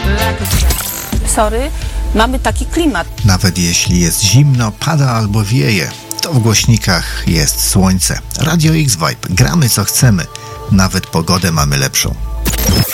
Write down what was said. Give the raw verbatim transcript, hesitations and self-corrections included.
Sorry, mamy taki klimat. Nawet jeśli jest zimno, pada albo wieje, to w głośnikach jest słońce. Radio X Vibe. Gramy co chcemy. Nawet pogodę mamy lepszą.